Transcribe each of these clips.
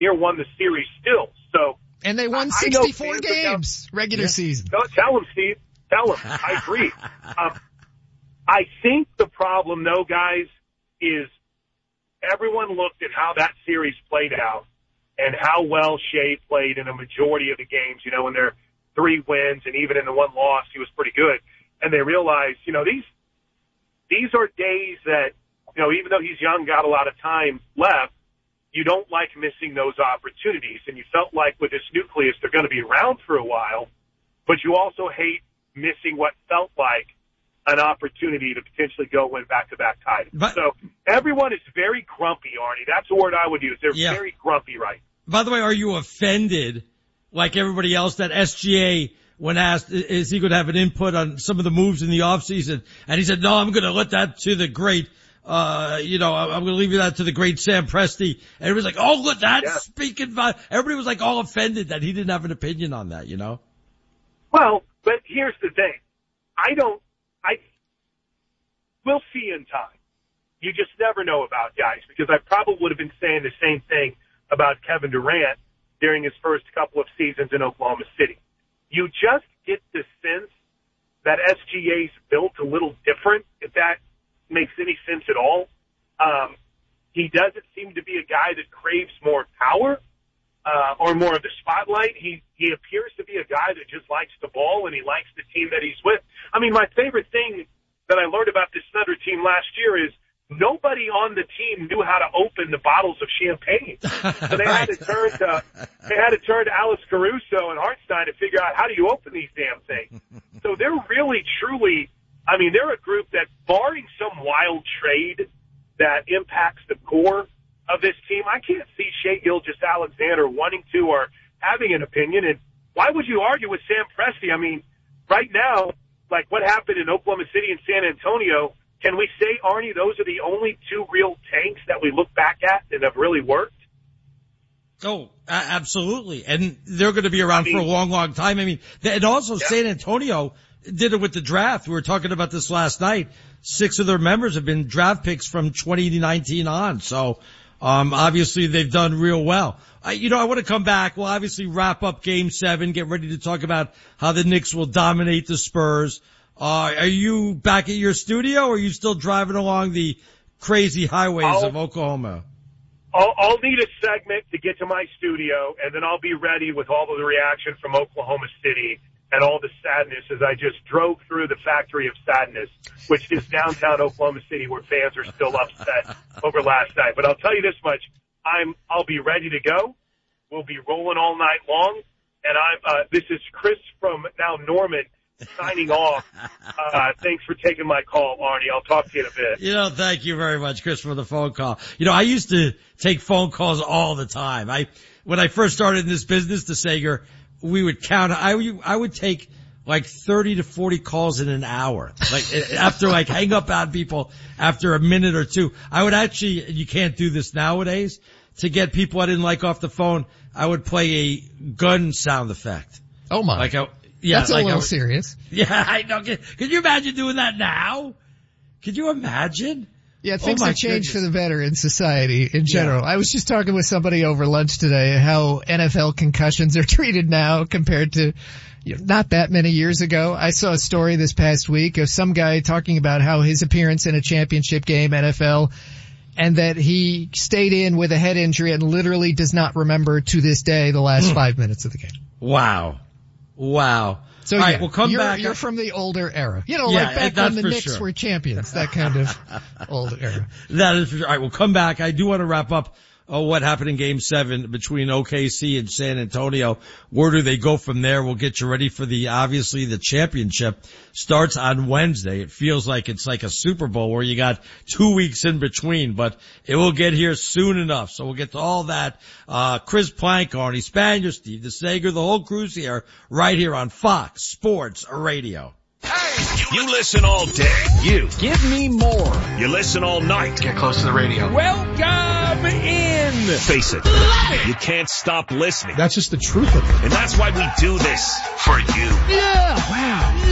Buccaneers won the series still. So, and they won 64 games regular season. No, tell them, Steve. Tell them. I agree. I think the problem, though, guys, is everyone looked at how that series played out and how well Shea played in a majority of the games. You know, in their 3 wins and even in the 1 loss, he was pretty good. And they realized, you know, these are days that, you know, even though he's young, got a lot of time left, you don't like missing those opportunities. And you felt like with this nucleus, they're going to be around for a while, but you also hate missing what felt like an opportunity to potentially go win back-to-back titles. So everyone is very grumpy, Arnie. That's the word I would use. They're very grumpy right now. By the way, are you offended, like everybody else, that SGA, when asked, is he going to have an input on some of the moves in the offseason? And he said, no, I'm going to let that to the great, I'm going to leave that to the great Sam Presti. And everybody's like, oh, look, that's speaking about, everybody was like all offended that he didn't have an opinion on that, you know? Well, but here's the thing. We'll see in time. You just never know about guys, because I probably would have been saying the same thing about Kevin Durant during his first couple of seasons in Oklahoma City. You just get the sense that SGA's built a little different, if that makes any sense at all. He doesn't seem to be a guy that craves more power or more of the spotlight. He appears to be a guy that just likes the ball, and he likes the team that he's with. I mean, my favorite thing that I learned about this Thunder team last year is nobody on the team knew how to open the bottles of champagne. So they had to turn to Alex Caruso and Hartenstein to figure out, how do you open these damn things? So they're really, truly, I mean, they're a group that, barring some wild trade that impacts the core of this team, I can't see Shai Gilgeous-Alexander wanting to or having an opinion. And why would you argue with Sam Presti? I mean, right now, like what happened in Oklahoma City and San Antonio, can we say, Arnie, those are the only 2 real tanks that we look back at that have really worked? Oh, absolutely. And they're going to be around for a long, long time. I mean, and also San Antonio did it with the draft. We were talking about this last night. 6 of their members have been draft picks from 2019 on. So, obviously they've done real well. I want to come back. We'll obviously wrap up Game 7, get ready to talk about how the Knicks will dominate the Spurs. Are you back at your studio, or are you still driving along the crazy highways of Oklahoma? I'll need a segment to get to my studio, and then I'll be ready with all of the reaction from Oklahoma City and all the sadness as I just drove through the factory of sadness, which is downtown Oklahoma City, where fans are still upset over last night. But I'll tell you this much. I'll be ready to go. We'll be rolling all night long. And this is Chris from now Norman signing off. Thanks for taking my call, Arnie. I'll talk to you in a bit. Thank you very much, Chris, for the phone call. I used to take phone calls all the time. When I first started in this business, the Sager, we would count. I would take like 30 to 40 calls in an hour. Like after hang up on people after a minute or two. I would actually, you can't do this nowadays, to get people I didn't like off the phone, I would play a gun sound effect. Oh my. That's a little serious. Yeah, I know. Could you imagine doing that now? Could you imagine? Yeah, things have changed for the better in society in general. Yeah. I was just talking with somebody over lunch today how NFL concussions are treated now compared to not that many years ago. I saw a story this past week of some guy talking about how his appearance in a championship game, NFL, and that he stayed in with a head injury and literally does not remember to this day the last 5 minutes of the game. Wow. So all right, we'll come back. You're from the older era. Like back when the Knicks were champions, that kind of old era. That is for sure. All right, we'll come back. I do want to wrap up what happened in Game 7 between OKC and San Antonio. Where do they go from there? We'll get you ready for obviously the championship starts on Wednesday. It feels like it's like a Super Bowl where you got 2 weeks in between, but it will get here soon enough. So we'll get to all that. Chris Plank, Arnie Spanier, Steve DeSager, the whole crew's here, right here on Fox Sports Radio. Hey, you listen all day. You give me more. You listen all night. Get close to the radio. Welcome in. Face it, you can't stop listening. That's just the truth of it. And that's why we do this for you. Yeah. Wow.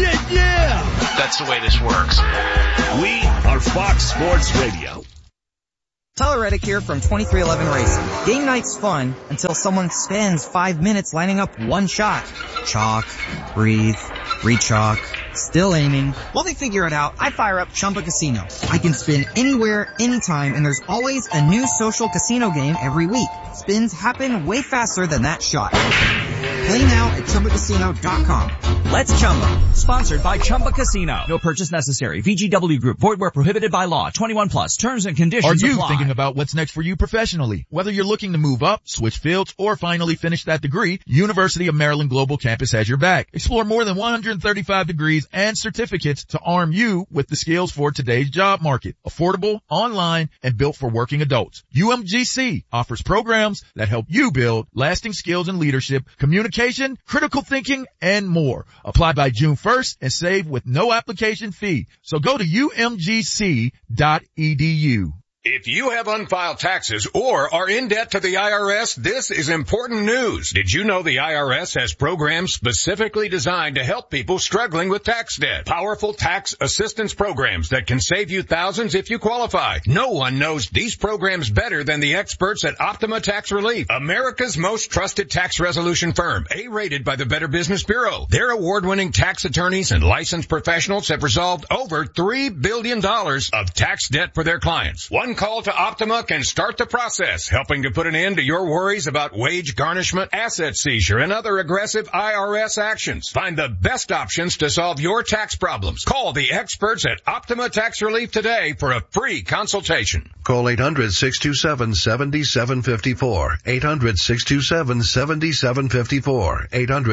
Yeah. That's the way this works. We are Fox Sports Radio. Tyler Reddick here from 2311 Racing. Game night's fun until someone spends 5 minutes lining up one shot. Chalk, breathe, re-chalk, still aiming. While they figure it out, I fire up Chumba Casino. I can spin anywhere, anytime, and there's always a new social casino game every week. Spins happen way faster than that shot. Play now at ChumbaCasino.com. Let's Chumba. Sponsored by Chumba Casino. No purchase necessary. VGW Group. Void where prohibited by law. 21 plus. Terms and conditions apply. Are you thinking about what's next for you professionally? Whether you're looking to move up, switch fields, or finally finish that degree, University of Maryland Global Campus has your back. Explore more than 135 degrees and certificates to arm you with the skills for today's job market. Affordable, online, and built for working adults. UMGC offers programs that help you build lasting skills in leadership, communication, critical thinking, and more. Apply by June 1st and save with no application fee. So go to umgc.edu. If you have unfiled taxes or are in debt to the IRS, this is important news. Did you know the IRS has programs specifically designed to help people struggling with tax debt? Powerful tax assistance programs that can save you thousands if you qualify. No one knows these programs better than the experts at Optima Tax Relief, America's most trusted tax resolution firm, A-rated by the Better Business Bureau. Their award-winning tax attorneys and licensed professionals have resolved over $3 billion of tax debt for their clients. One call to Optima can start the process, helping to put an end to your worries about wage garnishment, asset seizure, and other aggressive IRS actions. Find the best options to solve your tax problems. Call the experts at Optima Tax Relief today for a free consultation. Call 800-627-7754. 800-627-7754.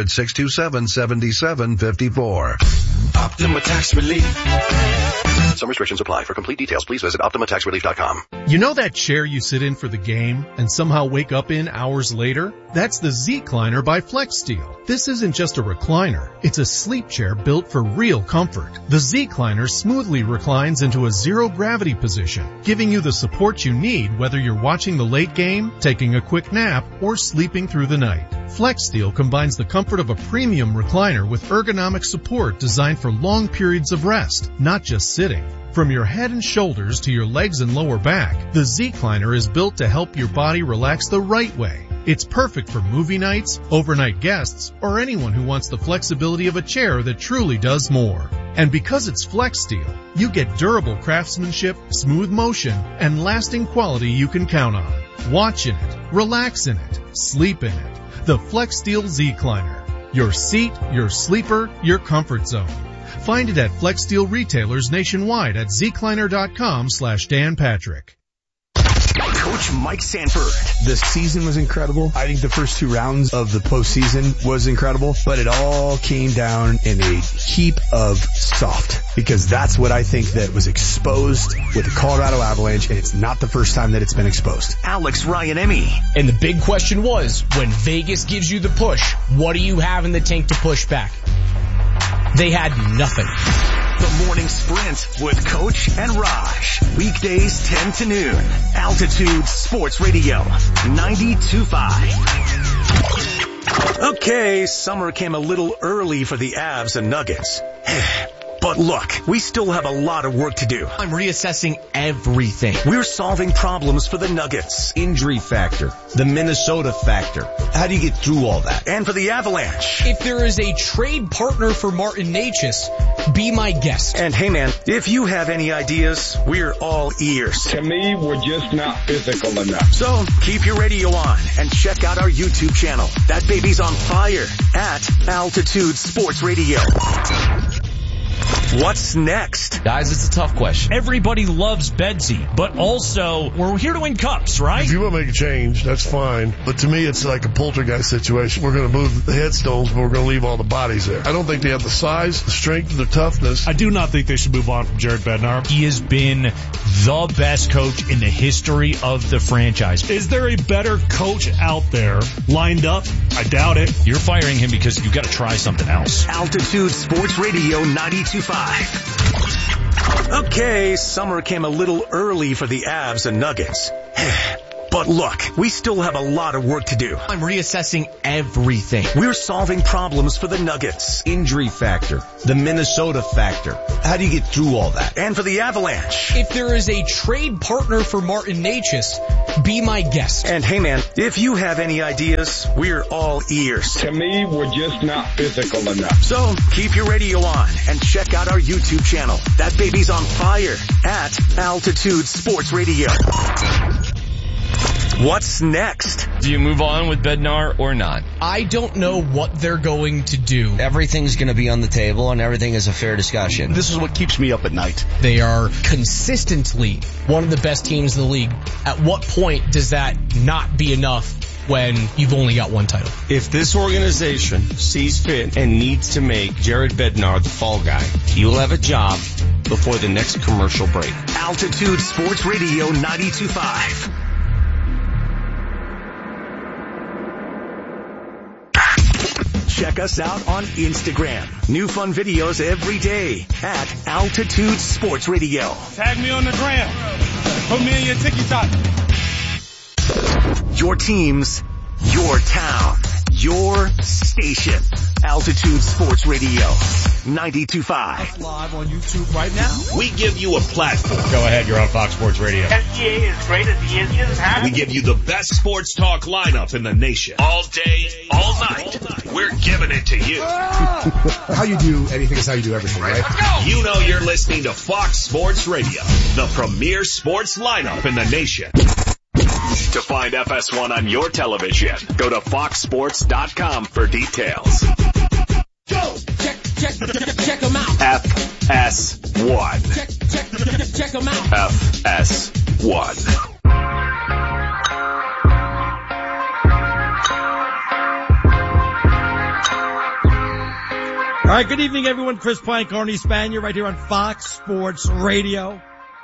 800-627-7754. Optima Tax Relief. Some restrictions apply. For complete details, please visit OptimaTaxRelief.com. You know that chair you sit in for the game and somehow wake up in hours later? That's the Z-Cliner by FlexSteel. This isn't just a recliner. It's a sleep chair built for real comfort. The Z-Cliner smoothly reclines into a zero-gravity position, giving you the support you need whether you're watching the late game, taking a quick nap, or sleeping through the night. FlexSteel combines the comfort of a premium recliner with ergonomic support designed for long periods of rest, not just sitting. From your head and shoulders to your legs and lower back, the Z-Cliner is built to help your body relax the right way. It's perfect for movie nights, overnight guests, or anyone who wants the flexibility of a chair that truly does more. And because it's FlexSteel, you get durable craftsmanship, smooth motion, and lasting quality you can count on. Watch in it, relax in it, sleep in it. The FlexSteel Z-Cliner. Your seat, your sleeper, your comfort zone. Find it at FlexSteel retailers nationwide at zcliner.com/Dan Patrick. Coach Mike Sanford. The season was incredible. I think the first two rounds of the postseason was incredible, but it all came down in a heap of soft, because that's what I think that was exposed with the Colorado Avalanche, and it's not the first time that it's been exposed. Alex Ryan-Emmy. And the big question was, when Vegas gives you the push, what do you have in the tank to push back? They had nothing. The Morning Sprint with Coach and Raj. Weekdays 10 to noon. Altitude Sports Radio 92.5. Okay, summer came a little early for the Avs and Nuggets. But look, we still have a lot of work to do. I'm reassessing everything. We're solving problems for the Nuggets. Injury factor, the Minnesota factor. How do you get through all that? And for the Avalanche. If there is a trade partner for Martin Necas, be my guest. And hey man, if you have any ideas, we're all ears. To me, we're just not physical enough. So keep your radio on and check out our YouTube channel. That baby's on fire at Altitude Sports Radio. What's next? Guys, it's a tough question. Everybody loves Bedsy, but also we're here to win cups, right? If you want to make a change, that's fine. But to me, it's like a poltergeist situation. We're going to move the headstones, but we're going to leave all the bodies there. I don't think they have the size, the strength, the toughness. I do not think they should move on from Jared Bednar. He has been the best coach in the history of the franchise. Is there a better coach out there lined up? I doubt it. You're firing him because you've got to try something else. Altitude Sports Radio 92.5. Okay, summer came a little early for the Avs and Nuggets. But look, we still have a lot of work to do. I'm reassessing everything. We're solving problems for the Nuggets. Injury factor, the Minnesota factor. How do you get through all that? And for the Avalanche. If there is a trade partner for Martin Necas, be my guest. And hey man, if you have any ideas, we're all ears. To me, we're just not physical enough. So keep your radio on and check out our YouTube channel. That baby's on fire at Altitude Sports Radio. What's next? Do you move on with Bednar or not? I don't know what they're going to do. Everything's going to be on the table and everything is a fair discussion. This is what keeps me up at night. They are consistently one of the best teams in the league. At what point does that not be enough when you've only got one title? If this organization sees fit and needs to make Jared Bednar the fall guy, you'll have a job before the next commercial break. Altitude Sports Radio 92.5. Check us out on Instagram. New fun videos every day at Altitude Sports Radio. Tag me on the gram. Put me in your TikTok. Your teams, your town, your station. Altitude Sports Radio 92.5. Live on YouTube right now. We give you a platform. Go ahead, you're on Fox Sports Radio. SGA is great as he is. We give you the best sports talk lineup in the nation. All day, all night. We're giving it to you. How you do anything is how you do everything, right? You know you're listening to Fox Sports Radio, the premier sports lineup in the nation. To find FS1 on your television, go to foxsports.com for details. Go! Check them out. FS1. Check them out. FS1. All right, good evening, everyone. Chris Plank, Arnie Spanier, right here on Fox Sports Radio.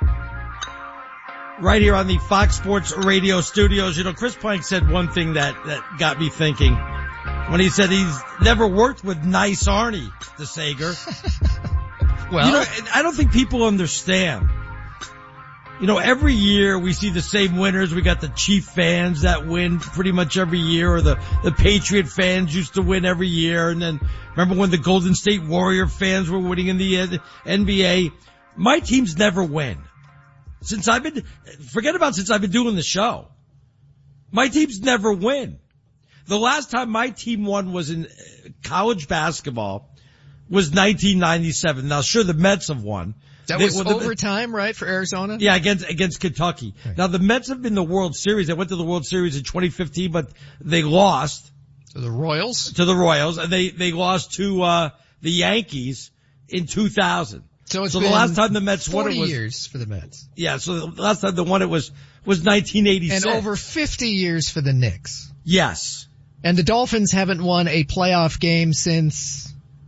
Right here on the Fox Sports Radio studios. You know, Chris Plank said one thing that got me thinking when he said he's never worked with nice Arnie DeSager. Well, you know, I don't think people understand. You know, every year we see the same winners. We got the Chief fans that win pretty much every year, or the Patriot fans used to win every year. And then remember when the Golden State Warrior fans were winning in the NBA? My teams never win. Since I've been doing the show. My teams never win. The last time my team won was in college basketball, was 1997. Now sure, the Mets have won. That was overtime, right, for Arizona? Yeah, against Kentucky. Right. Now the Mets have been the World Series. They went to the World Series in 2015, but they lost. To the Royals? To the Royals, and they lost to, the Yankees in 2000. So the last time the Mets won it was 40 years for the Mets. Yeah, so the last time they won it was 1986. And over 50 years for the Knicks. Yes. And the Dolphins haven't won a playoff game since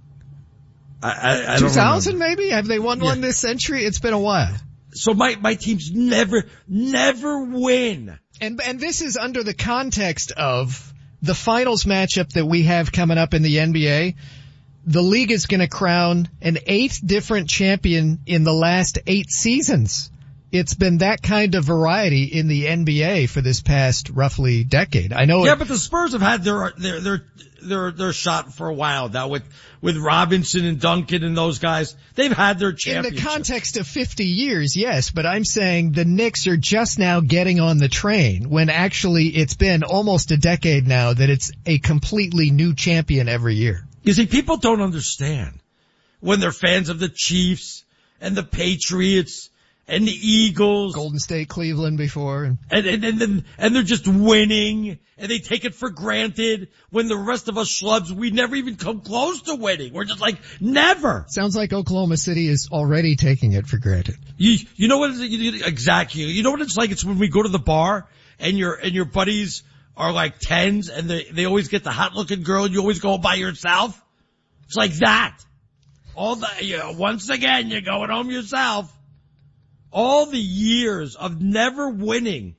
I 2000 maybe? Have they won one this century? It's been a while. So my teams never win. And this is under the context of the finals matchup that we have coming up in the NBA. The league is going to crown an 8th different champion in the last 8 seasons. It's been that kind of variety in the NBA for this past roughly decade. I know. Yeah, but the Spurs have had their shot for a while now with Robinson and Duncan and those guys. They've had their championship. In the context of 50 years, yes, but I'm saying the Knicks are just now getting on the train when actually it's been almost a decade now that it's a completely new champion every year. You see, people don't understand when they're fans of the Chiefs and the Patriots and the Eagles. Golden State, Cleveland before. And they're just winning and they take it for granted when the rest of us schlubs, we never even come close to winning. We're just like, never. Sounds like Oklahoma City is already taking it for granted. You know what it is? Exactly. You know what it's like? It's when we go to the bar and your buddies are like 10s and they always get the hot looking girl and you always go by yourself. It's like that. Once again, you're going home yourself. All the years of never winning.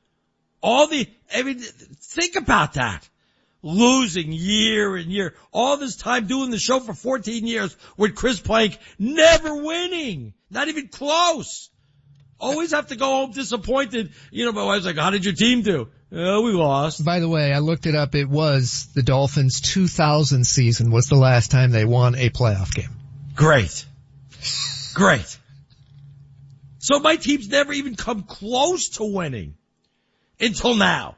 Think about that. Losing year and year. All this time doing the show for 14 years with Chris Plank, never winning. Not even close. Always have to go home disappointed. You know, my wife's like, how did your team do? Oh, we lost. By the way, I looked it up. It was the Dolphins' 2000 season was the last time they won a playoff game. Great. Great. So my team's never even come close to winning. Until now.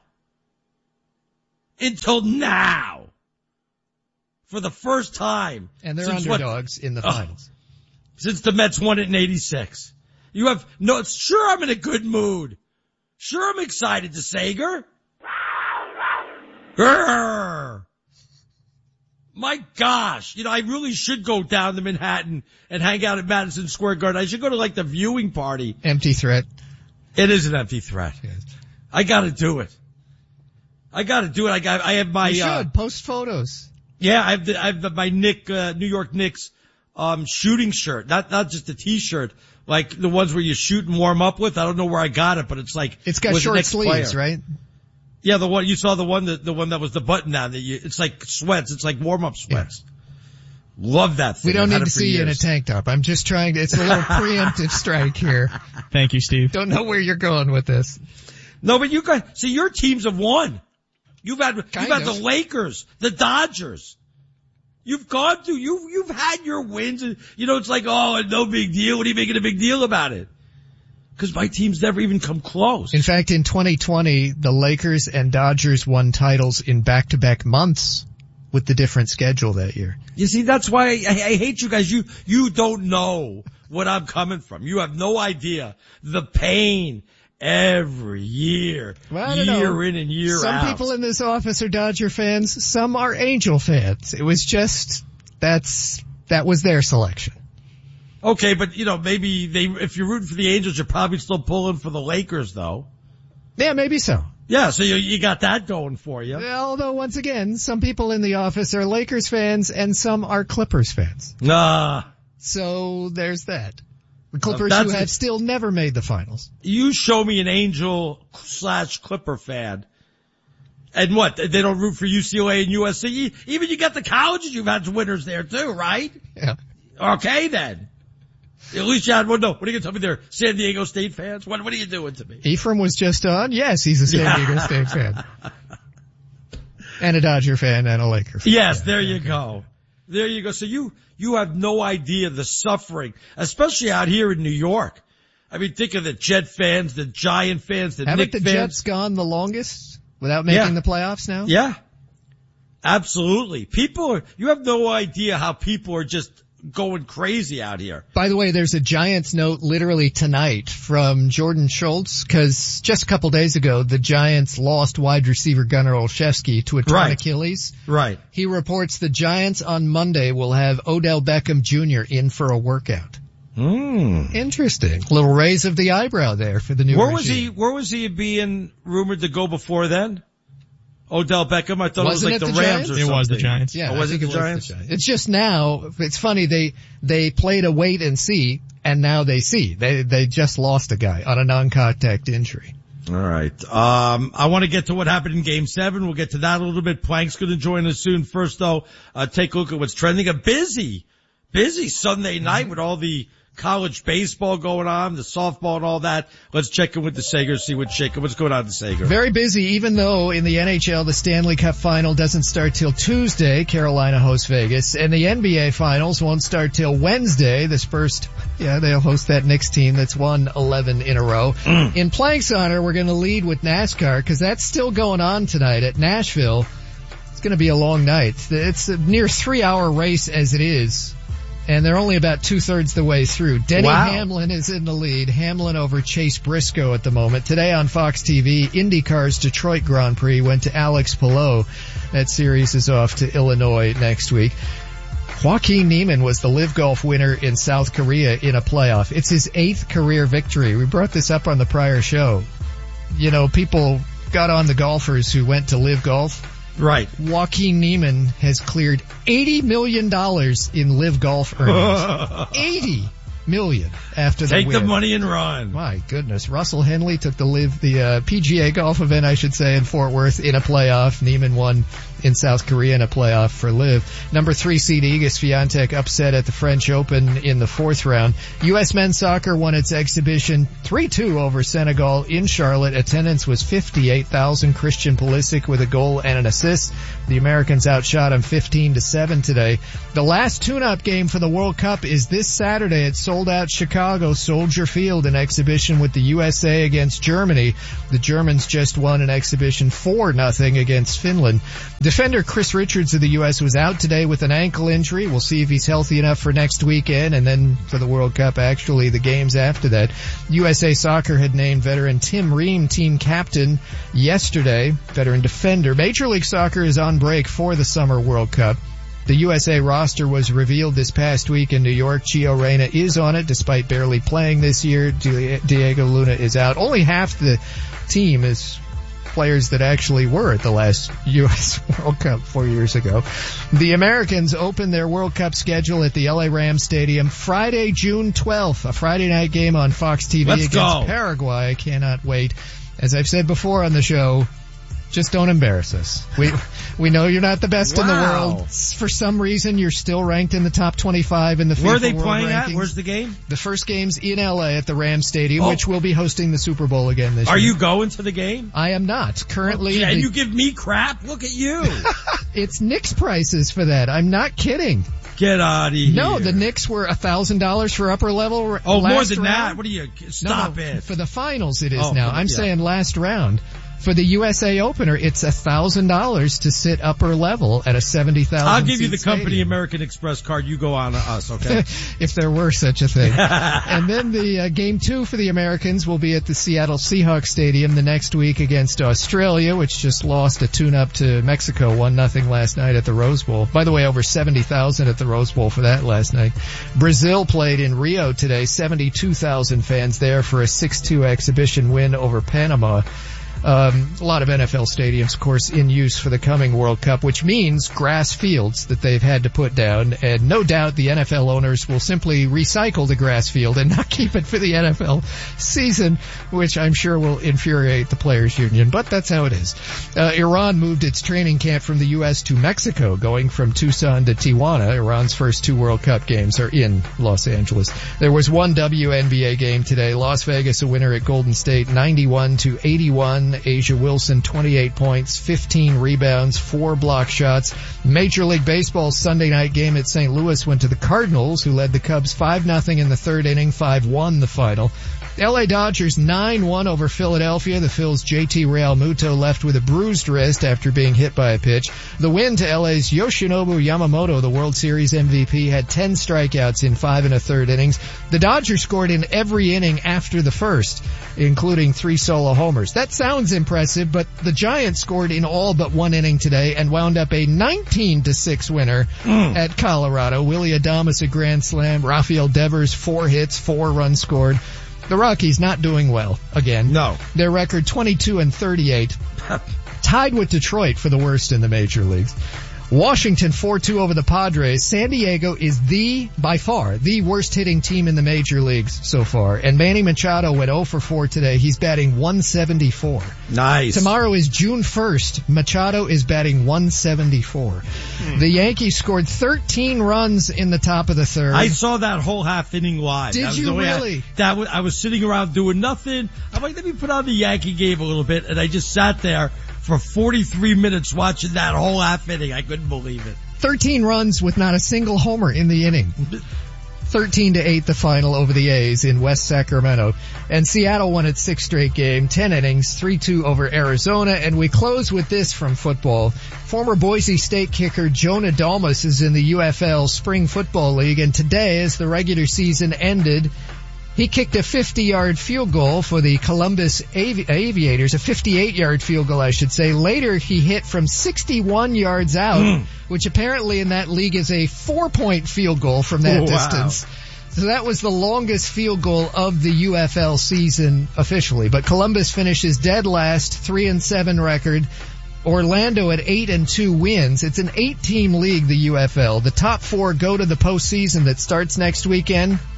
Until now. For the first time. And they're underdogs in the finals. Since the Mets won it in 86. You have no, sure I'm in a good mood. Sure I'm excited to Sager. Grrr. My gosh. You know, I really should go down to Manhattan and hang out at Madison Square Garden. I should go to like the viewing party. Empty threat. It is an empty threat. Yes. I gotta do it. I have my, you should post photos. Yeah, I have my New York Knicks, shooting shirt. Not just a t-shirt. Like the ones where you shoot and warm up with. I don't know where I got it, but it's like. It's got short sleeves, right? Yeah, you saw the one that was the button down it's like sweats. It's like warm up sweats. Yeah. Love that thing. We don't need to see you in a tank top. I'm just trying it's a little preemptive strike here. Thank you, Steve. Don't know where you're going with this. No, but you guys, see your teams have won. You've had the Lakers, the Dodgers. You've gone through, you've had your wins and, you know, it's like, oh, no big deal. What are you making a big deal about it? Because my team's never even come close. In fact, in 2020, the Lakers and Dodgers won titles in back-to-back months with the different schedule that year. You see, that's why I hate you guys. You don't know what I'm coming from. You have no idea the pain every year, year in and year out. Some people in this office are Dodger fans. Some are Angel fans. It was just, that was their selection. Okay, but you know, maybe if you're rooting for the Angels, you're probably still pulling for the Lakers though. Yeah, maybe so. Yeah, so you got that going for you. Although once again, some people in the office are Lakers fans and some are Clippers fans. So there's that. The Clippers who have still never made the finals. You show me an Angel/Clipper fan. And what? They don't root for UCLA and USC? Even you got the colleges, you've had winners there too, right? Yeah. Okay then. At least you had one. No, what are you going to tell me they're San Diego State fans? What are you doing to me? Ephraim was just on. Yes, he's a San Diego State fan. And a Dodger fan and a Laker fan. Yes, there you go. There you go. So you have no idea the suffering, especially out here in New York. I mean, think of the Jet fans, the Giant fans, the Knicks fans. Haven't the Jets gone the longest without making the playoffs now? Yeah. Absolutely. You have no idea how people are just going crazy out here. By the way, there's a Giants note literally tonight from Jordan Schultz, because just a couple days ago, the Giants lost wide receiver Gunnar Olszewski to a torn Achilles. Right. He reports the Giants on Monday will have Odell Beckham Jr. in for a workout. Interesting. Little raise of the eyebrow there for the new regime. Where was he being rumored to go before then? Odell Beckham, I thought it was like the Rams Giants? or something. It was the Giants. Yeah, was it the Giants? It's just now, it's funny, they played a wait and see, and now they see. They just lost a guy on a non-contact injury. All right. I want to get to what happened in Game 7. We'll get to that a little bit. Plank's going to join us soon. First though, take a look at what's trending. A busy Sunday night with all the college baseball going on, the softball and all that. Let's check in with the Sager, see what's shaking. What's going on the Sager? Very busy, even though in the NHL, the Stanley Cup final doesn't start till Tuesday. Carolina hosts Vegas. And the NBA finals won't start till Wednesday. The Spurs, they'll host that Knicks team that's won 11 in a row. In Plank's honor, we're going to lead with NASCAR because that's still going on tonight at Nashville. It's going to be a long night. It's a near 3-hour race as it is. And they're only about 2/3 the way through. Denny Hamlin is in the lead. Hamlin over Chase Briscoe at the moment. Today on Fox TV, IndyCar's Detroit Grand Prix went to Alex Palou. That series is off to Illinois next week. Joaquin Niemann was the LIV Golf winner in South Korea in a playoff. It's his 8th career victory. We brought this up on the prior show. You know, people got on the golfers who went to LIV Golf. Right. Joaquin Niemann has cleared $80 million in LIV Golf earnings. 80. million after the win. Take the money and run. My goodness. Russell Henley took the PGA golf event, I should say, in Fort Worth in a playoff. Neiman won in South Korea in a playoff for LIV. Number 3 seed Iga Swiatek upset at the French Open in the 4th round. U.S. men's soccer won its exhibition 3-2 over Senegal in Charlotte. Attendance was 58,000. Christian Pulisic with a goal and an assist. The Americans outshot them 15-7 today. The last tune-up game for the World Cup is this Saturday at sold-out Chicago Soldier Field, an exhibition with the USA against Germany. The Germans just won an exhibition 4-0 against Finland. Defender Chris Richards of the U.S. was out today with an ankle injury. We'll see if he's healthy enough for next weekend, and then for the World Cup, actually, the games after that. USA Soccer had named veteran Tim Ream team captain yesterday, veteran defender. Major League Soccer is on break for the Summer World Cup. The USA roster was revealed this past week in New York. Gio Reyna is on it despite barely playing this year. Diego Luna is out. Only half the team is players that actually were at the last U.S. World Cup 4 years ago. The Americans open their World Cup schedule at the LA Rams Stadium Friday, June 12th, a Friday night game on Fox TV against Paraguay. I cannot wait. As I've said before on the show, just don't embarrass us. We know you're not the best in the world. For some reason, you're still ranked in the top 25 in the FIFA Where are they World playing rankings. at? Where's the game? The first game's in LA at the Rams Stadium, which will be hosting the Super Bowl again this year. Are you going to the game? I am not. Currently. And you give me crap? Look at you. It's Knicks prices for that. I'm not kidding. Get out of here. No, the Knicks were $1,000 for upper level. Oh, more than round. that? What are you? Stop it. For the finals it is now. I'm saying last round. For the USA opener, it's $1,000 to sit upper level at a 70,000. I'll give you the stadium. company American Express card. You go on to us, okay? If there were such a thing. And then the game 2 for the Americans will be at the Seattle Seahawks Stadium the next week against Australia, which just lost a tune-up to Mexico 1-0 last night at the Rose Bowl. By the way, over 70,000 at the Rose Bowl for that last night. Brazil played in Rio today, 72,000 fans there for a 6-2 exhibition win over Panama. A lot of NFL stadiums, of course, in use for the coming World Cup, which means grass fields that they've had to put down. And no doubt the NFL owners will simply recycle the grass field and not keep it for the NFL season, which I'm sure will infuriate the Players Union. But that's how it is. Iran moved its training camp from the U.S. to Mexico, going from Tucson to Tijuana. Iran's first 2 World Cup games are in Los Angeles. There was one WNBA game today. Las Vegas a winner at Golden State, 91-81. Asia Wilson, 28 points, 15 rebounds, 4 block shots. Major League Baseball's Sunday night game at St. Louis went to the Cardinals, who led the Cubs 5-0 in the 3rd inning, 5-1 the final. LA Dodgers 9-1 over Philadelphia. The Phil's JT Realmuto left with a bruised wrist after being hit by a pitch. The win to LA's Yoshinobu Yamamoto, the World Series MVP, had 10 strikeouts in 5 1/3 innings. The Dodgers scored in every inning after the first, including 3 solo homers. That sounds impressive, but the Giants scored in all but 1 inning today and wound up a 19-6 winner at Colorado. Willie Adames a grand slam. Rafael Devers 4 hits, 4 runs scored. The Rockies not doing well again. No. Their record 22-38. Tied with Detroit for the worst in the major leagues. Washington 4-2 over the Padres. San Diego is by far, the worst hitting team in the major leagues so far. And Manny Machado went 0 for 4 today. He's batting 174. Nice. Tomorrow is June 1st. Machado is batting 174. The Yankees scored 13 runs in the top of the 3rd. I saw that whole half inning live. Did you really? I was sitting around doing nothing. I'm like, let me put on the Yankee game a little bit. And I just sat there for 43 minutes watching that whole half inning. I couldn't believe it. 13 runs with not a single homer in the inning. 13-8 the final over the A's in West Sacramento. And Seattle won its 6th straight game, 10 innings, 3-2 over Arizona. And we close with this from football. Former Boise State kicker Jonah Dalmas is in the UFL Spring Football League. And today, as the regular season ended, he kicked a 50-yard field goal for the Columbus Aviators, a 58-yard field goal, I should say. Later, he hit from 61 yards out, which apparently in that league is a 4-point field goal from that distance. So that was the longest field goal of the UFL season officially. But Columbus finishes dead last, 3-7 record. Orlando at 8-2 wins. It's an 8-team league, the UFL. The top 4 go to the postseason that starts next weekend.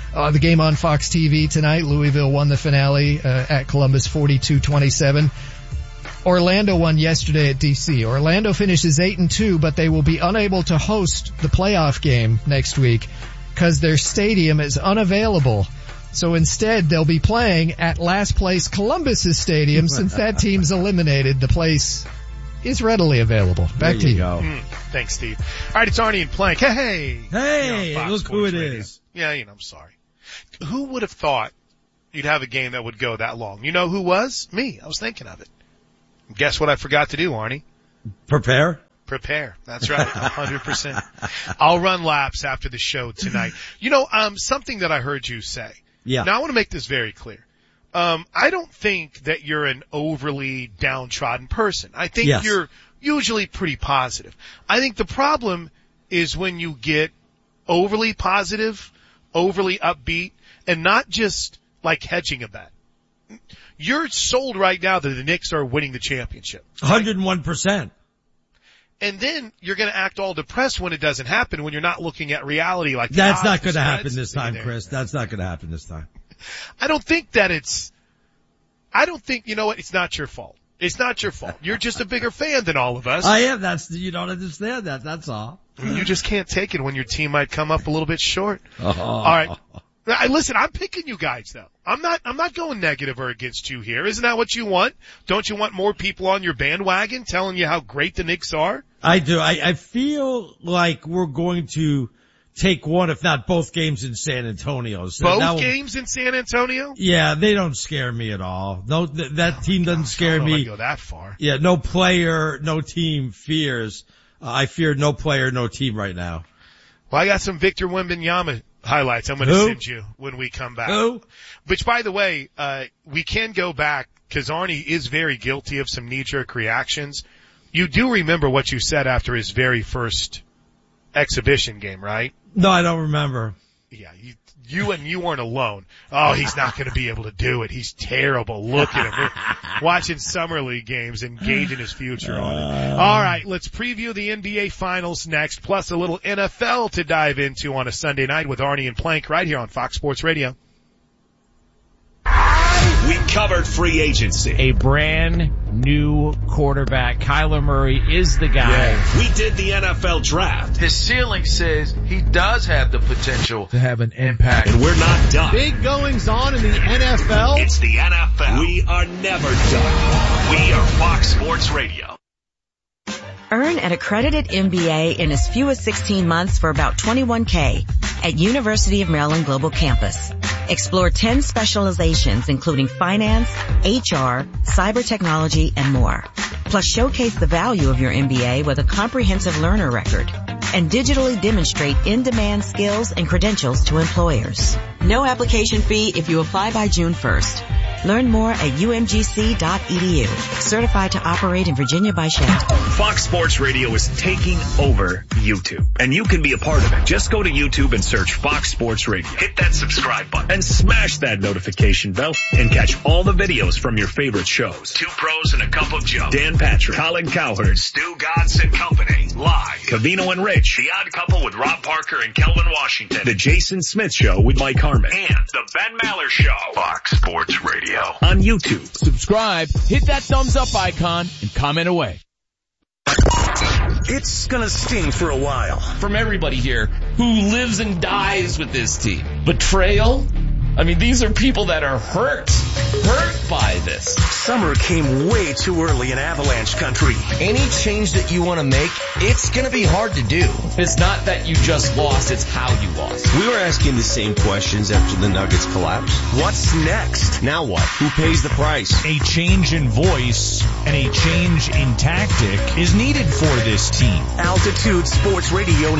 The game on Fox TV tonight, Louisville won the finale at Columbus 42-27. Orlando won yesterday at DC. Orlando finishes 8-2, but they will be unable to host the playoff game next week because their stadium is unavailable. So instead, they'll be playing at last place Columbus's stadium. Since that team's eliminated, the place is readily available. Back to you. Go. Thanks, Steve. All right, it's Arnie and Plank. Hey, look who it is. Yeah, I'm sorry. Who would have thought you'd have a game that would go that long? You know who was? Me. I was thinking of it. Guess what I forgot to do, Arnie? Prepare. That's right. 100%. I'll run laps after the show tonight. Something that I heard you say. Yeah. Now I want to make this very clear. I don't think that you're an overly downtrodden person. I think you're usually pretty positive. I think the problem is when you get overly positive, overly upbeat, and not just like hedging a bet. You're sold right now that the Knicks are winning the championship. 101%. And then you're going to act all depressed when it doesn't happen, when you're not looking at reality like that's not going to happen this time, Chris. That's not going to happen this time. I don't think, you know what? It's not your fault. It's not your fault. You're just a bigger fan than all of us. I am. You don't understand that. That's all. You just can't take it when your team might come up a little bit short. All right. Listen, I'm picking you guys though. I'm not going negative or against you here. Isn't that what you want? Don't you want more people on your bandwagon telling you how great the Knicks are? I do. I feel like we're going to take one, if not both games in San Antonio. So both games in San Antonio? Yeah, they don't scare me at all. No, that team doesn't scare me. I don't go that far. Yeah, no player, no team fears. I fear no player, no team right now. Well, I got some Victor Wembanyama highlights I'm going to send you when we come back. Who? Which, by the way, we can go back because Arnie is very guilty of some knee-jerk reactions. You do remember what you said after his very first exhibition game, right? No, I don't remember. Yeah, you weren't alone. Oh, he's not going to be able to do it. He's terrible. Look at him. We're watching Summer League games and gauging his future on it. All right, let's preview the NBA Finals next, plus a little NFL to dive into on a Sunday night with Arnie and Plank right here on Fox Sports Radio. We covered free agency. A brand new quarterback. Kyler Murray is the guy. Yeah. We did the NFL draft. His ceiling says he does have the potential to have an impact. And we're not done. Big goings on in the NFL. It's the NFL. We are never done. We are Fox Sports Radio. Earn an accredited MBA in as few as 16 months for about $21K at University of Maryland Global Campus. Explore 10 specializations including finance, HR, cyber technology, and more. Plus showcase the value of your MBA with a comprehensive learner record and digitally demonstrate in-demand skills and credentials to employers. No application fee if you apply by June 1st. Learn more at umgc.edu. Certified to operate in Virginia by Shell. Fox Sports Radio is taking over YouTube, and you can be a part of it. Just go to YouTube and search Fox Sports Radio. Hit that subscribe button and smash that notification bell and catch all the videos from your favorite shows. Two Pros and a Cup of Joe. Dan Patrick, Colin Cowherd, Stu Godson Company, live. Covino and Rich, The Odd Couple with Rob Parker and Kelvin Washington. The Jason Smith Show with Mike Harmon. And The Ben Maller Show. Fox Sports Radio. On YouTube. Subscribe, hit that thumbs up icon, and comment away. It's gonna sting for a while. From everybody here who lives and dies with this team. Betrayal? I mean, these are people that are hurt by this. Summer came way too early in Avalanche country. Any change that you want to make, it's going to be hard to do. It's not that you just lost, it's how you lost. We were asking the same questions after the Nuggets collapsed. What's next? Now what? Who pays the price? A change in voice and a change in tactic is needed for this team. Altitude Sports Radio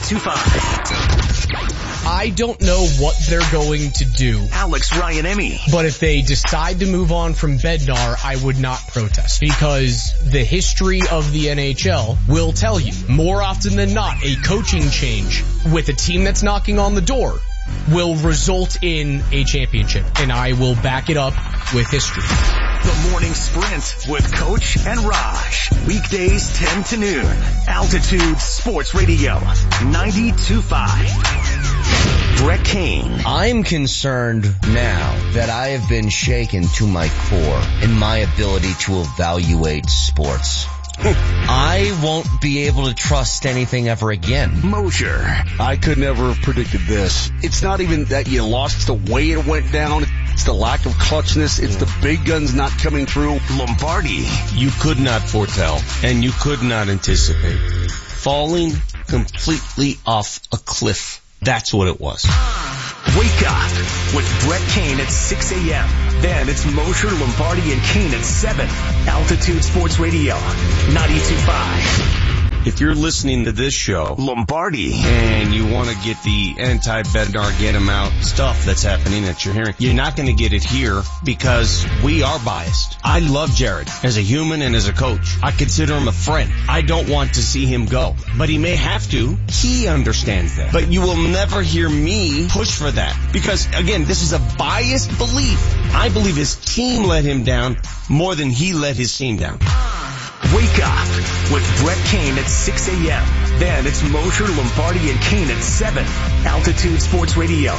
92.5. I don't know what they're going to do. Alex Ryan-Emmy. But if they decide to move on from Bednar, I would not protest. Because the history of the NHL will tell you, more often than not, a coaching change with a team that's knocking on the door will result in a championship. And I will back it up with history. The Morning Sprint with Coach and Raj. Weekdays 10 to noon. Altitude Sports Radio 92.5. Brett Kane. I'm concerned now that I have been shaken to my core in my ability to evaluate sports. I won't be able to trust anything ever again. Mosier. I could never have predicted this. It's not even that you lost, it's the way it went down. It's the lack of clutchness. It's the big guns not coming through. Lombardi. You could not foretell, and you could not anticipate. Falling completely off a cliff. That's what it was. Wake up with Brett Kane at 6 a.m. Then it's Mosher, Lombardi, and Kane at 7. Altitude Sports Radio, 92.5. If you're listening to this show, Lombardi, and you want to get the anti-Bednar, get him out stuff that's happening that you're hearing, you're not going to get it here because we are biased. I love Jared as a human and as a coach. I consider him a friend. I don't want to see him go, but he may have to. He understands that. But you will never hear me push for that because, again, this is a biased belief. I believe his team let him down more than he let his team down. Wake up with Brett Kane at 6 a.m. Then it's Mosher, Lombardi, and Kane at 7. Altitude Sports Radio,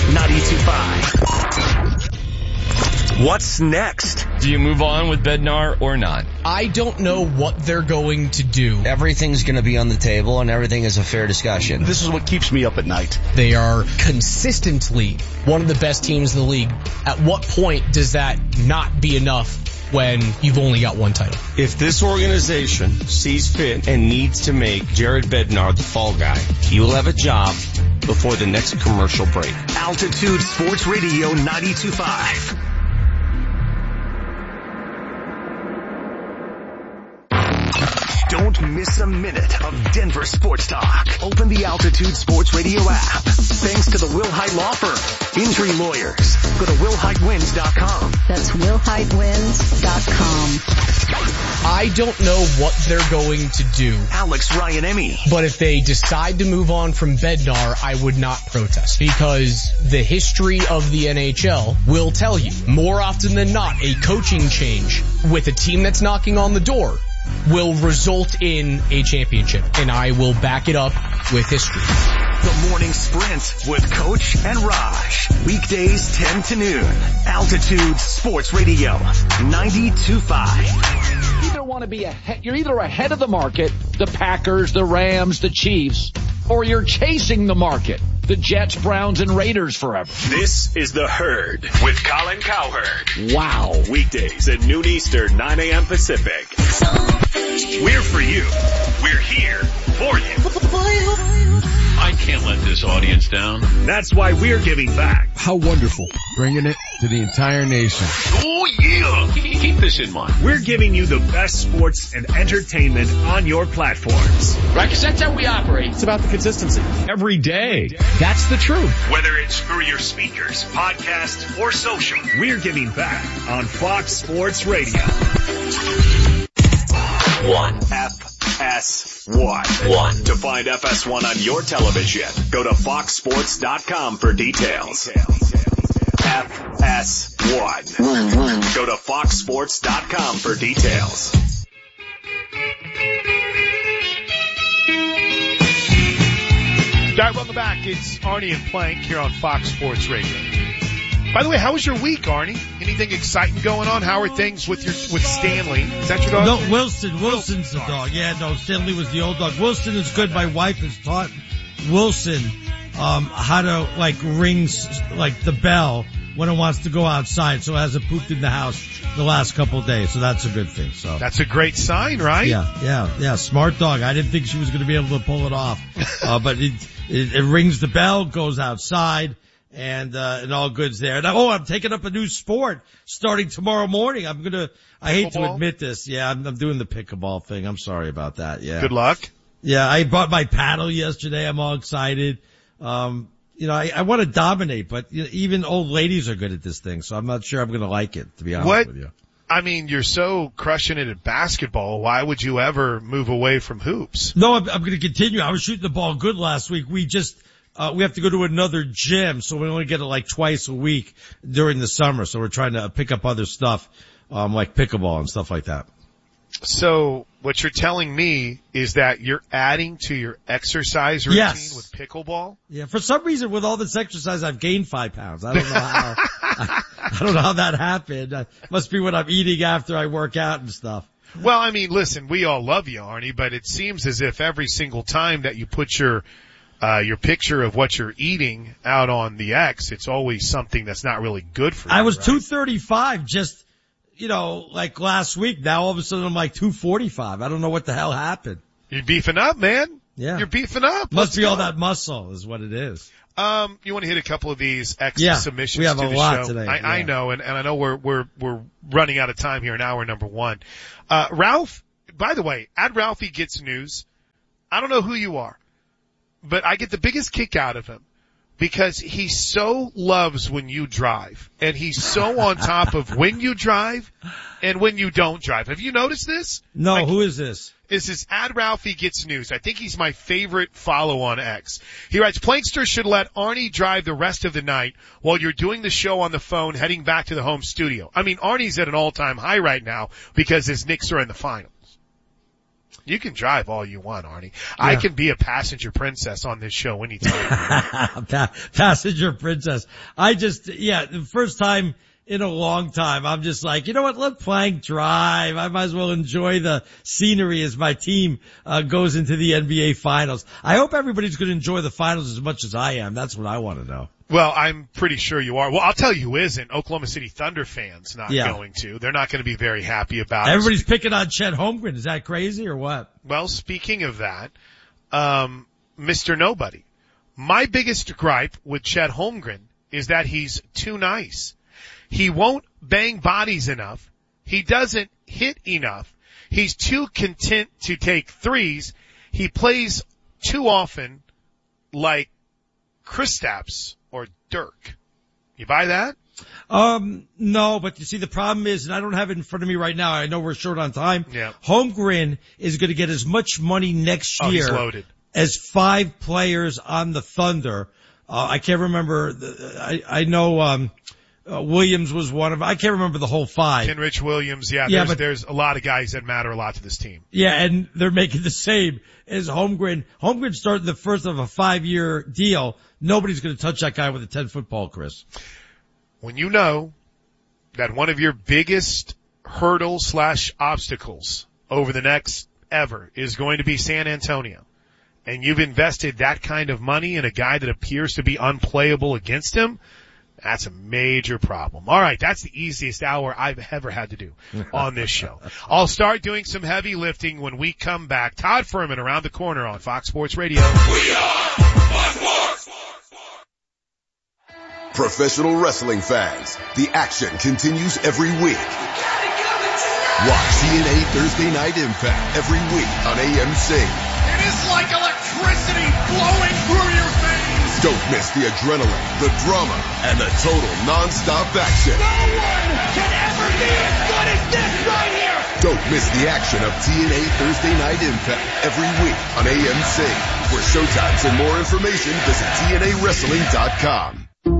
92.5. What's next? Do you move on with Bednar or not? I don't know what they're going to do. Everything's going to be on the table and everything is a fair discussion. This is what keeps me up at night. They are consistently one of the best teams in the league. At what point does that not be enough when you've only got one title? If this organization sees fit and needs to make Jared Bednar the fall guy, he will have a job before the next commercial break. Altitude Sports Radio 92.5. Don't miss a minute of Denver sports talk. Open the Altitude Sports Radio app. Thanks to the Wilhite Law Firm. Injury lawyers. Go to WilhiteWins.com. That's WilhiteWins.com. I don't know what they're going to do. Alex Ryan-Emmy. But if they decide to move on from Bednar, I would not protest because the history of the NHL will tell you more often than not a coaching change with a team that's knocking on the door will result in a championship, and I will back it up with history. The Morning Sprint with Coach and Raj. Weekdays 10 to noon. Altitude Sports Radio, 92.5. Either want to be ahead, you're either ahead of the market, the Packers, the Rams, the Chiefs, or you're chasing the market, the Jets, Browns, and Raiders forever. This is The Herd with Colin Cowherd. Wow. Weekdays at noon Eastern, 9 a.m. Pacific. We're for you. We're here for you. I can't let this audience down. That's why we're giving back. How wonderful. Bringing it to the entire nation. Oh yeah! Keep this in mind. We're giving you the best sports and entertainment on your platforms. Right, because that's how we operate. It's about the consistency. Every day. That's the truth. Whether it's through your speakers, podcast, or social, we're giving back on Fox Sports Radio. 1. FS1. To find FS1 on your television, go to foxsports.com for details. FS1. Go to foxsports.com for details. Right, welcome back. It's Arnie and Plank here on Fox Sports Radio. By the way, how was your week, Arnie? Anything exciting going on? How are things with Stanley? Is that your dog? No, Wilson's the dog. Yeah, no, Stanley was the old dog. Wilson is good. My wife has taught Wilson how to ring the bell when it wants to go outside, so it hasn't pooped in the house the last couple of days. So that's a good thing. So that's a great sign, right? Yeah. Smart dog. I didn't think she was going to be able to pull it off, but it rings the bell, goes outside. And all good's there. Now, I'm taking up a new sport starting tomorrow morning. I hate to admit this. Yeah, I'm doing the pickleball thing. I'm sorry about that. Yeah. Good luck. Yeah, I bought my paddle yesterday. I'm all excited. I want to dominate, but even old ladies are good at this thing, so I'm not sure I'm going to like it, to be honest with you. I mean, you're so crushing it at basketball. Why would you ever move away from hoops? No, I'm going to continue. I was shooting the ball good last week. We have to go to another gym, so we only get it twice a week during the summer. So we're trying to pick up other stuff, like pickleball and stuff like that. So what you're telling me is that you're adding to your exercise routine with pickleball? Yeah, for some reason with all this exercise I've gained 5 pounds. I don't know how. I don't know how that happened. Must be what I'm eating after I work out and stuff. Well, I mean, listen, we all love you, Arnie, but it seems as if every single time that you put your picture of what you're eating out on the X, it's always something that's not really good for you. I was right? 235 just, like last week. Now all of a sudden I'm like 245. I don't know what the hell happened. You're beefing up, man. Yeah. You're beefing up. Must be all that muscle is what it is. You want to hit a couple of these X submissions we have to a the lot show? today. I know, and I know we're running out of time here in hour number 1. Ralph, by the way, at Ralphie Gets News, I don't know who you are, but I get the biggest kick out of him because he so loves when you drive, and he's so on top of when you drive and when you don't drive. Have you noticed this? No, who is this? This is at Ralphie Gets News. I think he's my favorite follow on X. He writes, Plankster should let Arnie drive the rest of the night while you're doing the show on the phone heading back to the home studio. I mean, Arnie's at an all-time high right now because his Knicks are in the finals. You can drive all you want, Arnie. Yeah. I can be a passenger princess on this show anytime. Passenger princess. The first time in a long time, I'm just like, you know what, let Plank drive. I might as well enjoy the scenery as my team goes into the NBA finals. I hope everybody's going to enjoy the finals as much as I am. That's what I want to know. Well, I'm pretty sure you are. Well, I'll tell you who isn't. Oklahoma City Thunder fans not going to. They're not going to be very happy about it. Everybody's picking on Chet Holmgren. Is that crazy or what? Well, speaking of that, Mr. Nobody, my biggest gripe with Chet Holmgren is that he's too nice. He won't bang bodies enough. He doesn't hit enough. He's too content to take threes. He plays too often like Kristaps or Dirk. You buy that? No, but you see the problem is, and I don't have it in front of me right now, I know we're short on time. Yeah. Holmgren is going to get as much money next year he's loaded. As 5 players on the Thunder. I can't remember, I know, Williams was one of them. I can't remember the whole 5. Kenrich Williams, there's a lot of guys that matter a lot to this team. Yeah, and they're making the same as Holmgren. Holmgren started the first of a 5-year deal. Nobody's going to touch that guy with a 10-foot pole, Chris. When you know that one of your biggest hurdles/obstacles over the next ever is going to be San Antonio, and you've invested that kind of money in a guy that appears to be unplayable against him, that's a major problem. All right, that's the easiest hour I've ever had to do on this show. I'll start doing some heavy lifting when we come back. Todd Furman around the corner on Fox Sports Radio. We are Fox Sports. Professional wrestling fans, the action continues every week. Watch TNA Thursday Night Impact every week on AMC. It is like electricity flowing through your veins. Don't miss the adrenaline, the drama, and the total non-stop action. No one can ever be as good as this right here. Don't miss the action of TNA Thursday Night Impact every week on AMC. For showtimes and more information, visit TNAWrestling.com.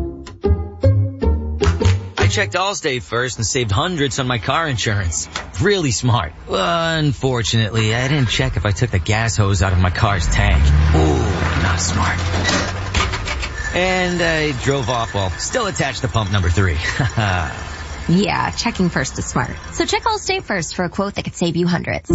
I checked Allstate first and saved hundreds on my car insurance. Really smart. Unfortunately, I didn't check if I took the gas hose out of my car's tank. Ooh, not smart. And I drove off while still attached to pump number 3. Yeah, checking first is smart. So check Allstate first for a quote that could save you hundreds.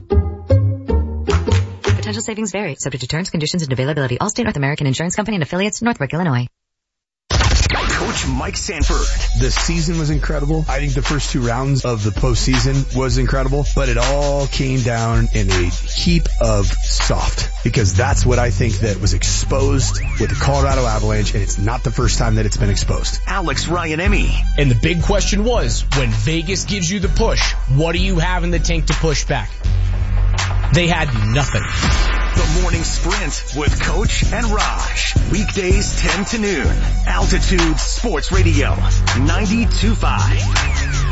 Potential savings vary, subject to terms, conditions, and availability. Allstate North American Insurance Company and affiliates, Northbrook, Illinois. Coach Mike Sanford. The season was incredible. I think the first 2 rounds of the postseason was incredible, but it all came down in a heap of soft, because that's what I think that was exposed with the Colorado Avalanche, and it's not the first time that it's been exposed. Alex Ryan-Emmy. And the big question was, when Vegas gives you the push, what do you have in the tank to push back? They had nothing. The Morning Sprint with Coach and Raj. Weekdays 10 to noon. Altitude Sports Radio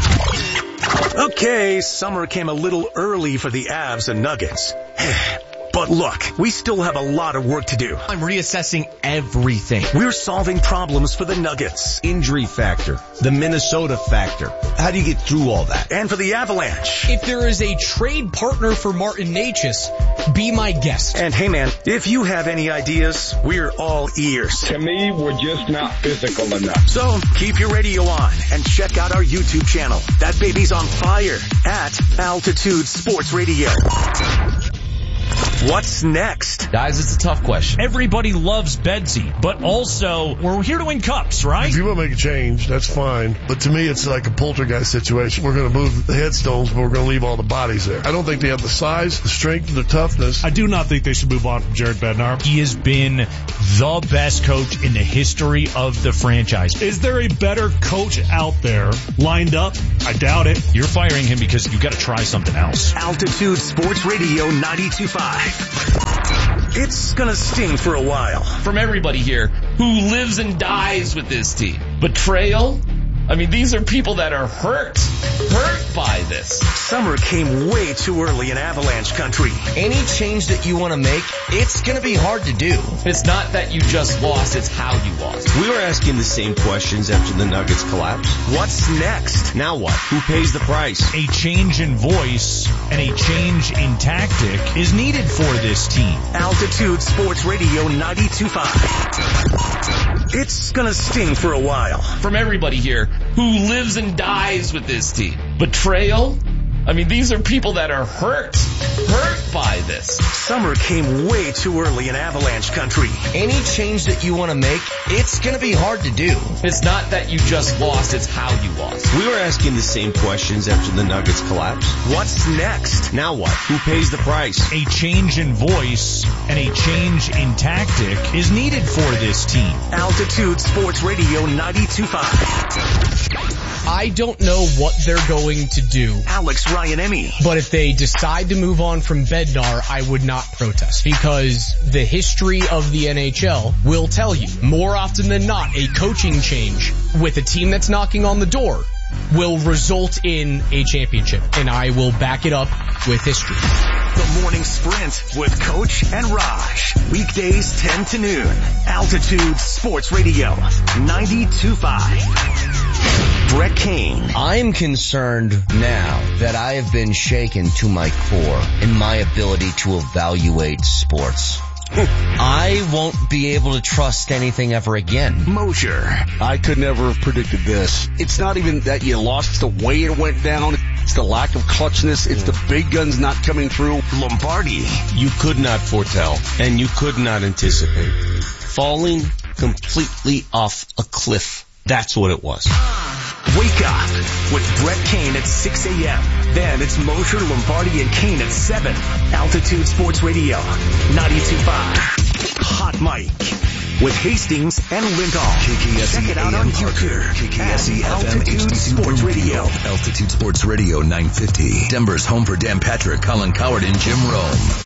92.5. Okay, summer came a little early for the Avs and Nuggets. But look, we still have a lot of work to do. I'm reassessing everything. We're solving problems for the Nuggets. Injury factor. The Minnesota factor. How do you get through all that? And for the Avalanche. If there is a trade partner for Martin Necas, be my guest. And hey man, if you have any ideas, we're all ears. To me, we're just not physical enough. So keep your radio on and check out our YouTube channel. That baby's on fire at Altitude Sports Radio. What's next? Guys, it's a tough question. Everybody loves Bedsy, but also we're here to win cups, right? If you want to make a change, that's fine. But to me, it's like a poltergeist situation. We're going to move the headstones, but we're going to leave all the bodies there. I don't think they have the size, the strength, the toughness. I do not think they should move on from Jared Bednar. He has been the best coach in the history of the franchise. Is there a better coach out there lined up? I doubt it. You're firing him because you've got to try something else. Altitude Sports Radio 92.5. It's gonna sting for a while. From everybody here who lives and dies with this team. Betrayal? I mean, these are people that are hurt by this. Summer came way too early in Avalanche country. Any change that you want to make, it's going to be hard to do. It's not that you just lost, it's how you lost. We were asking the same questions after the Nuggets collapsed. What's next? Now what? Who pays the price? A change in voice and a change in tactic is needed for this team. Altitude Sports Radio 92.5. It's gonna sting for a while. From everybody here who lives and dies with this team. Betrayal? I mean, these are people that are hurt by this. Summer came way too early in Avalanche country. Any change that you want to make, it's going to be hard to do. It's not that you just lost, it's how you lost. We were asking the same questions after the Nuggets collapsed. What's next? Now what? Who pays the price? A change in voice and a change in tactic is needed for this team. Altitude Sports Radio 92.5. I don't know what they're going to do. Alex Ryan-Emmy. But if they decide to move on from Bednar, I would not protest because the history of the NHL will tell you more often than not a coaching change with a team that's knocking on the door will result in a championship, and I will back it up with history. The Morning Sprint with Coach and Raj. Weekdays 10 to noon. Altitude Sports Radio 92.5. Brett Kane. I'm concerned now that I have been shaken to my core in my ability to evaluate sports. I won't be able to trust anything ever again. Mosier. I could never have predicted this. It's not even that you lost, it's the way it went down. It's the lack of clutchness. It's the big guns not coming through. Lombardi. You could not foretell, and you could not anticipate. Falling completely off a cliff. That's what it was. Wake up with Brett Kane at 6 a.m. Then it's Mosher, Lombardi, and Kane at 7. Altitude Sports Radio 92.5. Hot Mic with Hastings and Lindahl. KKSE Check it out on YouTube. KKSE FM Altitude HD3 Sports Radio. Altitude Sports Radio 950. Denver's home for Dan Patrick, Colin Coward, and Jim Rome.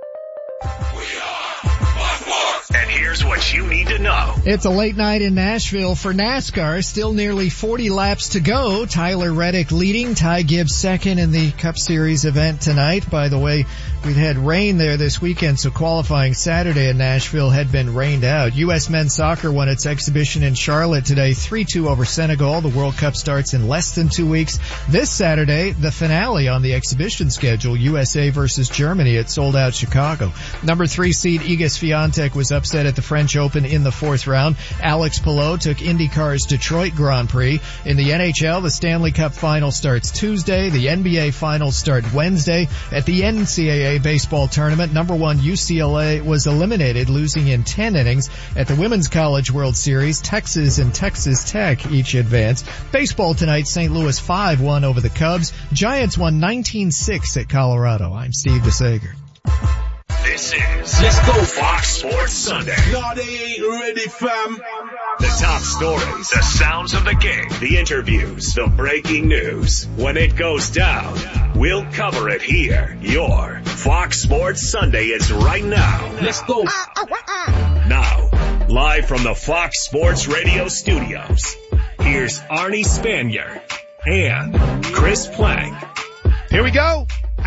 And here's what you need to know. It's a late night in Nashville for NASCAR. Still nearly 40 laps to go. Tyler Reddick leading, Ty Gibbs second in the Cup Series event tonight. By the way, we've had rain there this weekend, so qualifying Saturday in Nashville had been rained out. U.S. men's soccer won its exhibition in Charlotte today, 3-2 over Senegal. The World Cup starts in less than 2 weeks. This Saturday, the finale on the exhibition schedule, USA versus Germany at sold-out Chicago. Number 3 seed Iga Swiatek was upset at the French Open in the fourth round. Alex Palou took IndyCar's Detroit Grand Prix. In the NHL, the Stanley Cup final starts Tuesday. The NBA finals start Wednesday. At the NCAA baseball tournament, number 1 UCLA was eliminated, losing in 10 innings. At the Women's College World Series, Texas and Texas Tech each advanced. Baseball tonight, St. Louis 5-1 over the Cubs. Giants won 19-6 at Colorado. I'm Steve DeSager. This is Let's Go Fox Sports Sunday. No, they ain't ready, fam. The top stories, the sounds of the game, the interviews, the breaking news. When it goes down, we'll cover it here. Your Fox Sports Sunday is right now. Let's go. Now, live from the Fox Sports Radio studios, here's Arnie Spanier and Chris Plank. Here we go.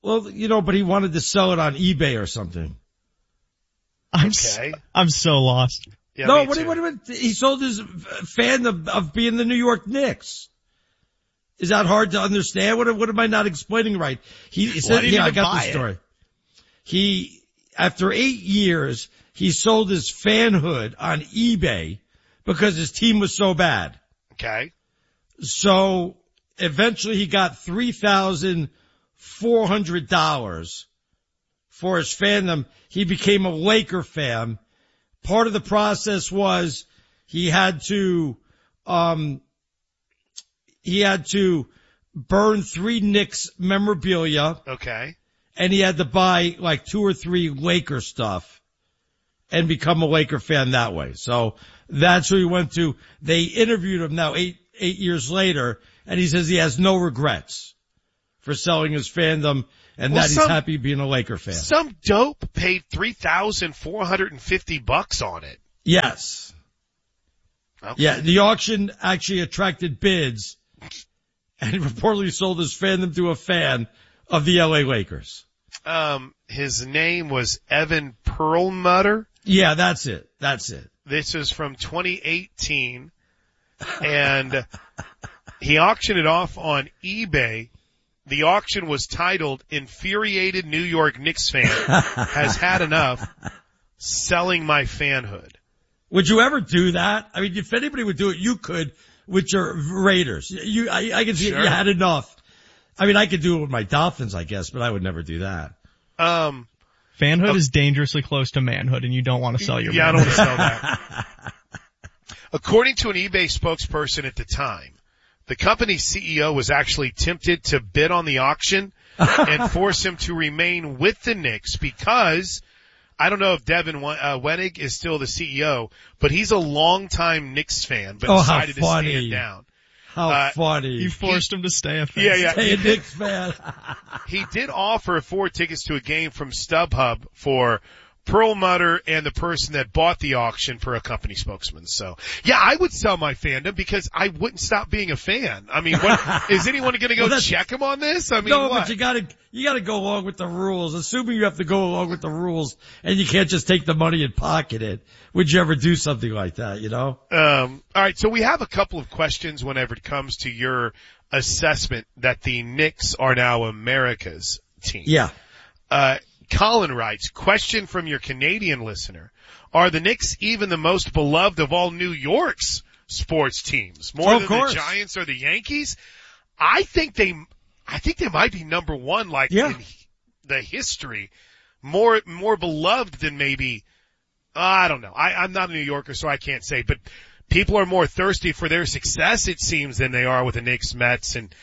Well, but he wanted to sell it on eBay or something. I'm so lost. Yeah, no, he sold his fandom of being the New York Knicks. Is that hard to understand? What am I not explaining right? He said, I got the story. After 8 years, he sold his fanhood on eBay because his team was so bad. Okay. So eventually he got $3,400 for his fandom. He became a Laker fan. Part of the process was he had to burn 3 Knicks memorabilia. Okay. And he had to buy like 2 or 3 Laker stuff and become a Laker fan that way. So that's who he went to. They interviewed him now 8 years later, and he says he has no regrets for selling his fandom and that he's happy being a Laker fan. Some dope paid $3,450 on it. Yes. Okay. Yeah, the auction actually attracted bids, and he reportedly sold his fandom to a fan of the LA Lakers. His name was Evan Perlmutter. Yeah, that's it. This is from 2018, and he auctioned it off on eBay. The auction was titled "Infuriated New York Knicks Fan Has Had Enough Selling My Fanhood." Would you ever do that? I mean, if anybody would do it, you could with your Raiders. I can see you had enough. I mean, I could do it with my Dolphins, I guess, but I would never do that. Fanhood is dangerously close to manhood, and you don't want to sell your manhood. I don't want to sell that. According to an eBay spokesperson at the time, the company's CEO was actually tempted to bid on the auction and force him to remain with the Knicks because I don't know if Devin Wenig is still the CEO, but he's a longtime Knicks fan, but decided to stand down. How funny. You forced him to stay a fan. Yeah. Stay a Knicks fan. He did offer 4 tickets to a game from StubHub for Perlmutter and the person that bought the auction for a company spokesman. So, yeah, I would sell my fandom because I wouldn't stop being a fan. I mean, is anyone going to go check him on this? I mean, but you gotta go along with the rules. Assuming you have to go along with the rules and you can't just take the money and pocket it. Would you ever do something like that, All right. So we have a couple of questions whenever it comes to your assessment that the Knicks are now America's team. Yeah. Colin writes, question from your Canadian listener. Are the Knicks even the most beloved of all New York's sports teams? More than the Giants or the Yankees? I think they might be number one, in the history. More beloved than maybe, I don't know. I'm not a New Yorker, so I can't say, but people are more thirsty for their success, it seems, than they are with the Knicks, Mets, and,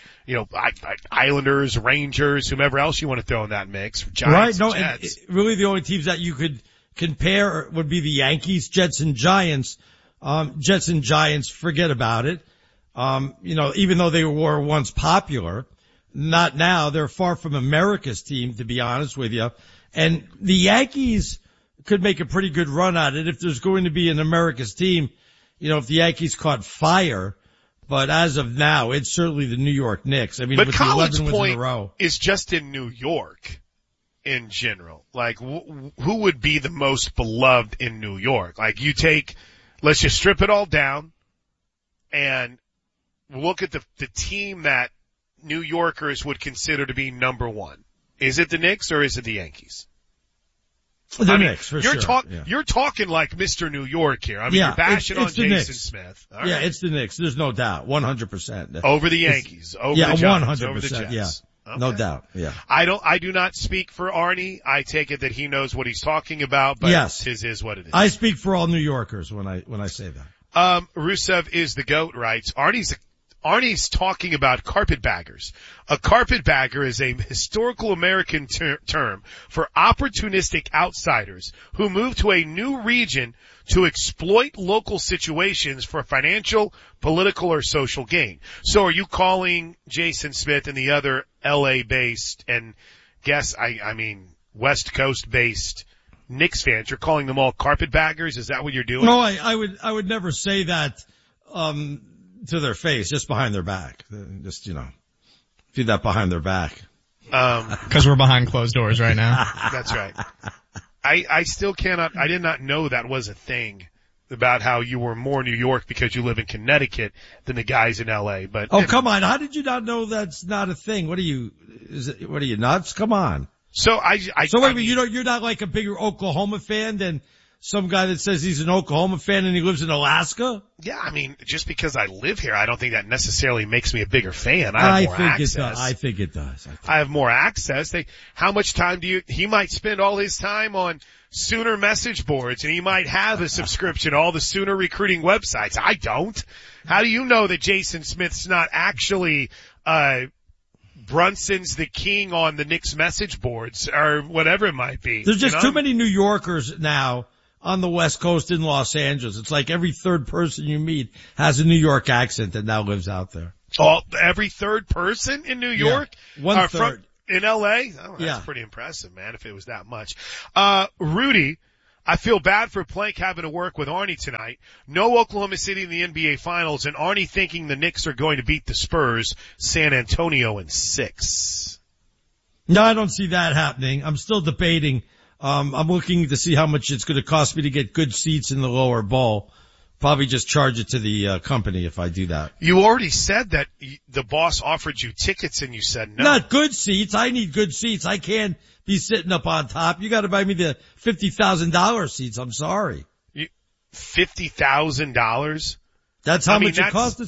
Islanders, Rangers, whomever else you want to throw in that mix. Giants, right? No, Jets. And really the only teams that you could compare would be the Yankees, Jets, and Giants. Jets and Giants, forget about it. Even though they were once popular, not now. They're far from America's team, to be honest with you. And the Yankees could make a pretty good run at it if there's going to be an America's team. If the Yankees caught fire. But as of now, it's certainly the New York Knicks. I mean, but Colin's point is just in New York in general. Like, who would be the most beloved in New York? Like, let's just strip it all down and look at the team that New Yorkers would consider to be number one. Is it the Knicks or is it the Yankees? The Knicks, for sure. You're talking like Mr. New York here. I mean, you're bashing on Jason Knicks. Smith. All right. It's the Knicks. There's no doubt. 100%. Over the Yankees. Over the Giants. 100%. Over the Jets. Yeah. Okay. No doubt. Yeah. I do not speak for Arnie. I take it that he knows what he's talking about, but his is what it is. I speak for all New Yorkers when I say that. Rusev is the GOAT writes, Arnie's talking about carpetbaggers. A carpetbagger is a historical American term for opportunistic outsiders who move to a new region to exploit local situations for financial, political, or social gain. So are you calling Jason Smith and the other LA-based and West Coast-based Knicks fans, you're calling them all carpetbaggers? Is that what you're doing? No, I would never say that to their face, just behind their back. Just, do that behind their back. Because we're behind closed doors right now. That's right. I still cannot, I did not know that was a thing about how you were more New York because you live in Connecticut than the guys in LA, but. Oh, come on. How did you not know that's not a thing? What are you nuts? Come on. So wait a minute, you're not like a bigger Oklahoma fan than some guy that says he's an Oklahoma fan and he lives in Alaska? Yeah, I mean, just because I live here, I don't think that necessarily makes me a bigger fan. I have more access. I think it does. I have more access. How much time he might spend all his time on Sooner message boards, and he might have a subscription to all the Sooner recruiting websites. I don't. How do you know that Jason Smith's not actually, Brunson's the king on the Knicks message boards or whatever it might be? There's just too many New Yorkers now on the West Coast in Los Angeles. It's like every third person you meet has a New York accent that now lives out there. Oh, every third person in New York? Yeah, one third. In LA? Oh, that's pretty impressive, man, if it was that much. Rudy, I feel bad for Plank having to work with Arnie tonight. No Oklahoma City in the NBA Finals, and Arnie thinking the Knicks are going to beat the Spurs, San Antonio in 6. No, I don't see that happening. I'm still debating. I'm looking to see how much it's going to cost me to get good seats in the lower bowl. Probably just charge it to the company if I do that. You already said that the boss offered you tickets and you said no. Not good seats. I need good seats. I can't be sitting up on top. You got to buy me the $50,000 seats. I'm sorry. $50,000? That's how much it costs.